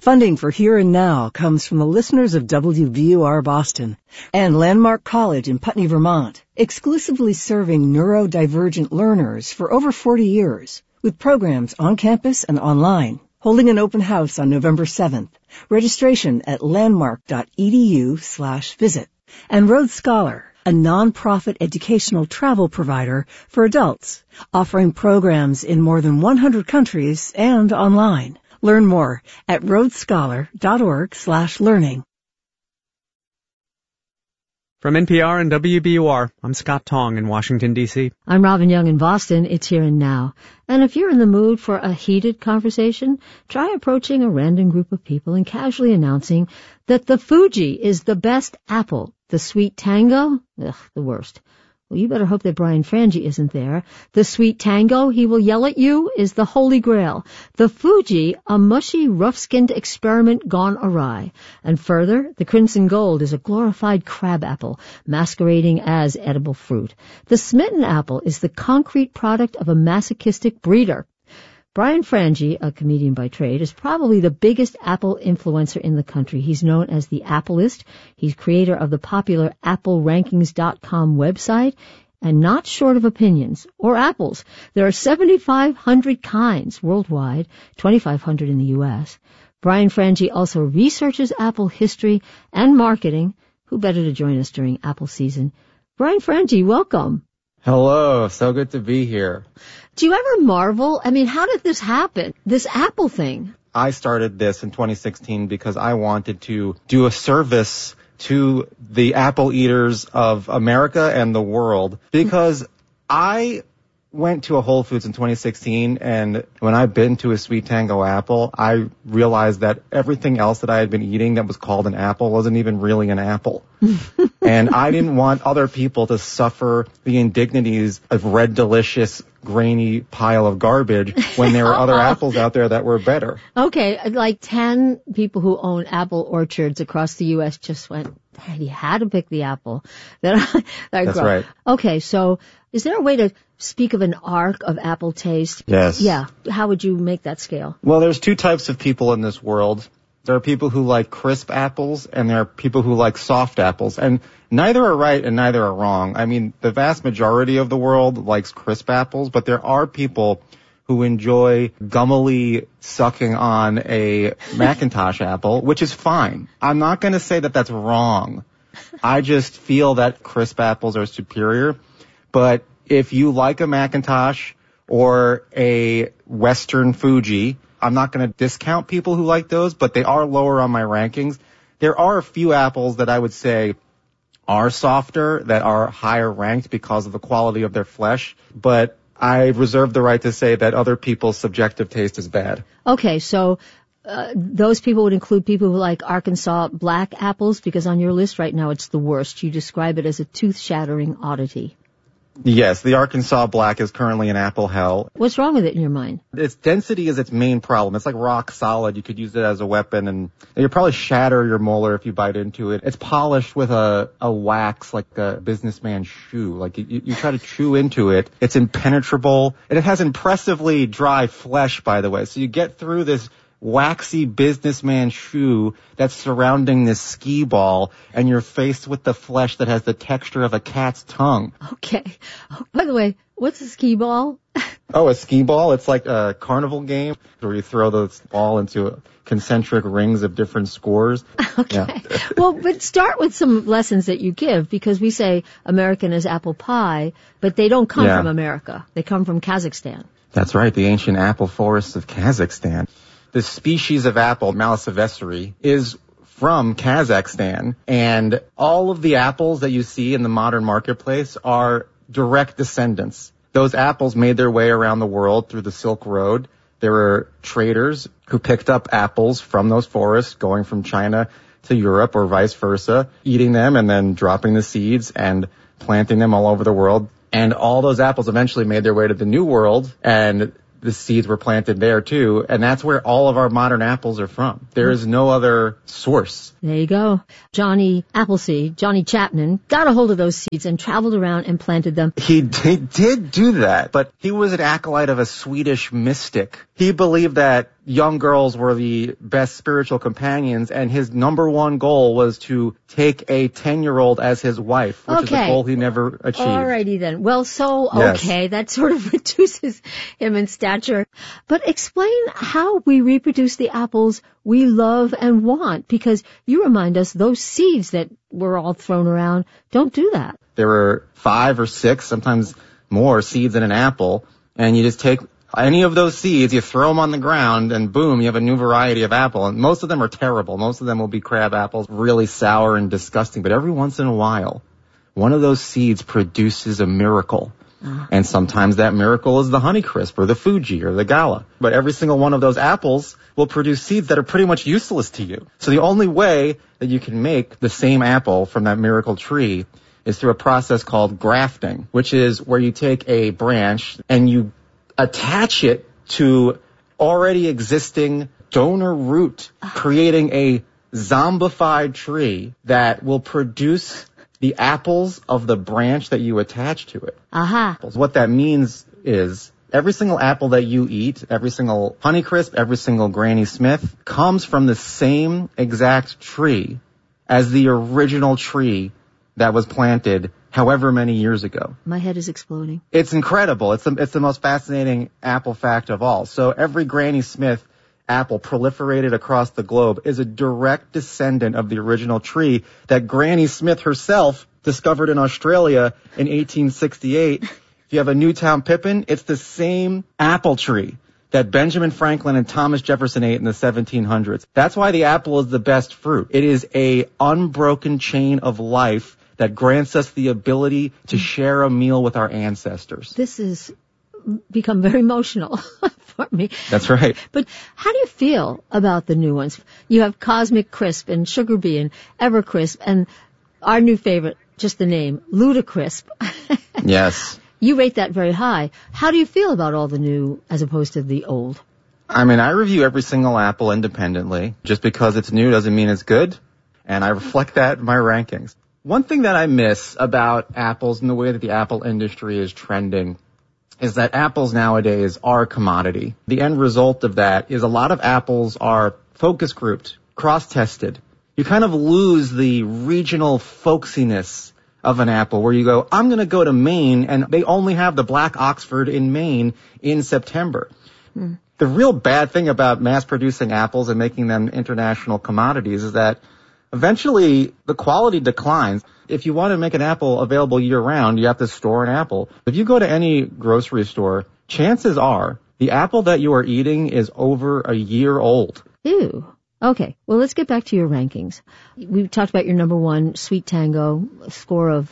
Funding for Here and Now comes from the listeners of WVUR Boston and Landmark College in Putney, Vermont, exclusively serving neurodivergent learners for over 40 years, with programs on campus and online. Holding an open house on November 7th. Registration at landmark.edu/visit. And Rhodes Scholar, a nonprofit educational travel provider for adults, offering programs in more than 100 countries and online. Learn more at rhodesscholar.org/learning. From NPR and WBUR, I'm Scott Tong in Washington, D.C. I'm Robin Young in Boston. It's Here and Now. And if you're in the mood for a heated conversation, try approaching a random group of people and casually announcing that the Fuji is the best apple. The Sweet Tango? Ugh, the worst. Well, you better hope that Brian Frangie isn't there. The Sweet Tango, he will yell at you, is the Holy Grail. The Fuji, a mushy, rough-skinned experiment gone awry. And further, the Crimson Gold is a glorified crab apple, masquerading as edible fruit. The Smitten apple is the concrete product of a masochistic breeder. Brian Frangie, a comedian by trade, is probably the biggest Apple influencer in the country. He's known as the Appleist. He's creator of the popular AppleRankings.com website, and not short of opinions or apples. There are 7,500 kinds worldwide, 2,500 in the U.S. Brian Frangie also researches Apple history and marketing. Who better to join us during Apple season? Brian Frangie, welcome. Hello, so good to be here. Do you ever marvel? I mean, how did this happen? This Apple thing? I started this in 2016 because I wanted to do a service to the apple eaters of America and the world, because I went to a Whole Foods in 2016, and when I bit into a Sweet Tango apple, I realized that everything else that I had been eating that was called an apple wasn't even really an apple. And I didn't want other people to suffer the indignities of Red Delicious grainy pile of garbage when there were other apples out there that were better. Okay, like 10 people who own apple orchards across the U.S. just went, you had to pick the apple. That's right. Okay, so is there a way to speak of an arc of apple taste? Yes. Yeah. How would you make that scale? Well, there's two types of people in this world. There are people who like crisp apples, and there are people who like soft apples. And neither are right and neither are wrong. I mean, the vast majority of the world likes crisp apples, but there are people who enjoy gummily sucking on a Macintosh apple, which is fine. I'm not going to say that that's wrong. I just feel that crisp apples are superior. But if you like a Macintosh or a Western Fuji, I'm not going to discount people who like those, but they are lower on my rankings. There are a few apples that I would say are softer, that are higher ranked because of the quality of their flesh, but I reserve the right to say that other people's subjective taste is bad. Okay, so those people would include people who like Arkansas black apples, because on your list right now it's the worst. You describe it as a tooth-shattering oddity. Yes, the Arkansas Black is currently an apple hell. What's wrong with it in your mind? Its density is its main problem. It's like rock solid. You could use it as a weapon, and you'll probably shatter your molar if you bite into it. It's polished with a wax like a businessman's shoe. Like you try to chew into it. It's impenetrable, and it has impressively dry flesh, by the way. So you get through this waxy businessman shoe that's surrounding this skee ball, and you're faced with the flesh that has the texture of a cat's tongue. Okay. Oh, by the way, what's a skee ball? Oh, a skee ball? It's like a carnival game where you throw the ball into concentric rings of different scores. Okay. Yeah. Well, but start with some lessons that you give, because we say American is apple pie, but they don't come from America. They come from Kazakhstan. That's right, the ancient apple forests of Kazakhstan. The species of apple, Malacivessery, is from Kazakhstan, and all of the apples that you see in the modern marketplace are direct descendants. Those apples made their way around the world through the Silk Road. There were traders who picked up apples from those forests, going from China to Europe or vice versa, eating them and then dropping the seeds and planting them all over the world. And all those apples eventually made their way to the New World, and the seeds were planted there too, and that's where all of our modern apples are from. There is no other source. There you go. Johnny Appleseed, Johnny Chapman, got a hold of those seeds and traveled around and planted them. He did do that, but he was an acolyte of a Swedish mystic. He believed that young girls were the best spiritual companions, and his number one goal was to take a 10-year-old as his wife, which is a goal he never achieved. Alrighty then. Well, okay, that sort of reduces him in stature. But explain how we reproduce the apples we love and want, because you remind us those seeds that were all thrown around don't do that. There were 5 or 6, sometimes more seeds in an apple, and you just take any of those seeds, you throw them on the ground, and boom, you have a new variety of apple. And most of them are terrible. Most of them will be crab apples, really sour and disgusting. But every once in a while, one of those seeds produces a miracle. And sometimes that miracle is the Honeycrisp or the Fuji or the Gala. But every single one of those apples will produce seeds that are pretty much useless to you. So the only way that you can make the same apple from that miracle tree is through a process called grafting, which is where you take a branch and you attach it to already existing donor root, creating a zombified tree that will produce the apples of the branch that you attach to it. What that means is every single apple that you eat, every single Honeycrisp, every single Granny Smith comes from the same exact tree as the original tree that was planted however many years ago. My head is exploding. It's incredible. It's the most fascinating apple fact of all. So every Granny Smith apple proliferated across the globe is a direct descendant of the original tree that Granny Smith herself discovered in Australia in 1868. If you have a Newtown Pippin, it's the same apple tree that Benjamin Franklin and Thomas Jefferson ate in the 1700s. That's why the apple is the best fruit. It is a unbroken chain of life that grants us the ability to share a meal with our ancestors. This has become very emotional for me. That's right. But how do you feel about the new ones? You have Cosmic Crisp and Sugar Bee and Evercrisp and our new favorite, just the name, Ludacrisp. Yes. You rate that very high. How do you feel about all the new as opposed to the old? I mean, I review every single apple independently. Just because it's new doesn't mean it's good, and I reflect that in my rankings. One thing that I miss about apples and the way that the apple industry is trending is that apples nowadays are a commodity. The end result of that is a lot of apples are focus grouped, cross-tested. You kind of lose the regional folksiness of an apple where you go, I'm going to go to Maine, and they only have the Black Oxford in Maine in September. The real bad thing about mass-producing apples and making them international commodities is that eventually the quality declines. If you want to make an apple available year-round, you have to store an apple. If you go to any grocery store, chances are the apple that you are eating is over a year old. Ew. Okay, well, let's get back to your rankings. We talked about your number one, Sweet Tango, a score of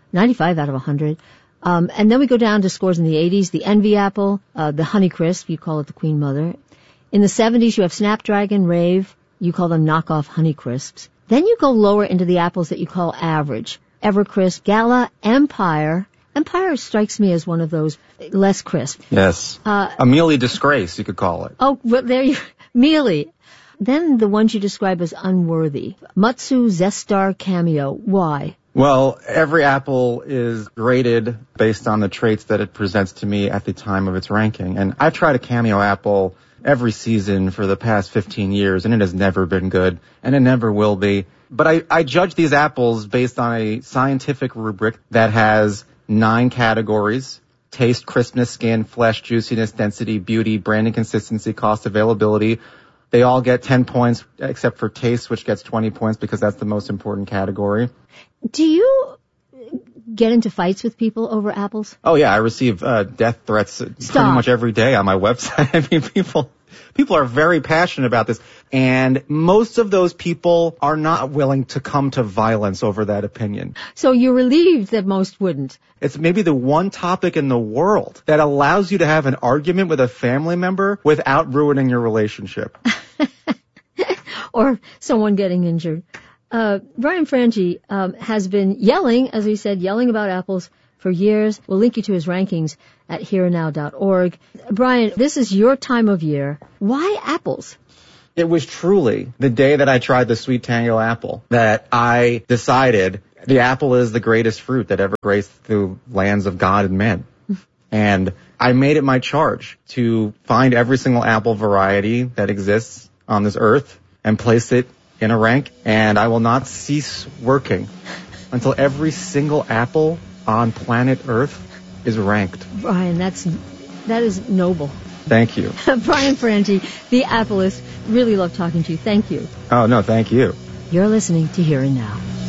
95 out of 100. And then we go down to scores in the 80s, the Envy Apple, the Honeycrisp, you call it the Queen Mother. In the 70s, you have Snapdragon, Rave, you call them knockoff Honeycrisps. Then you go lower into the apples that you call average. Evercrisp, Gala, Empire. Empire strikes me as one of those less crisp. Yes. A mealy disgrace, you could call it. Oh, well, there you mealy. Then the ones you describe as unworthy. Mutsu, Zestar, Cameo. Why? Well, every apple is graded based on the traits that it presents to me at the time of its ranking. And I've tried a Cameo apple every season for the past 15 years, and it has never been good, and it never will be. But I judge these apples based on a scientific rubric that has 9 categories: taste, crispness, skin, flesh, juiciness, density, beauty, branding, consistency, cost, availability. They all get 10 points, except for taste, which gets 20 points because that's the most important category. Do you get into fights with people over apples? Oh, yeah. I receive death threats pretty much every day on my website. I mean, people are very passionate about this. And most of those people are not willing to come to violence over that opinion. So you're relieved that most wouldn't. It's maybe the one topic in the world that allows you to have an argument with a family member without ruining your relationship. Or someone getting injured. Brian Frangie has been yelling, as we said, yelling about apples for years. We'll link you to his rankings at hereandnow.org. Brian, this is your time of year. Why apples? It was truly the day that I tried the Sweet Tango apple that I decided the apple is the greatest fruit that ever graced the lands of God and men. And I made it my charge to find every single apple variety that exists on this earth and place it in a rank, and I will not cease working until every single apple on planet Earth is ranked. Brian, that is noble. Thank you. Brian Ferrante, the Appleist, really love talking to you. Thank you. Oh, no, thank you. You're listening to Here and Now.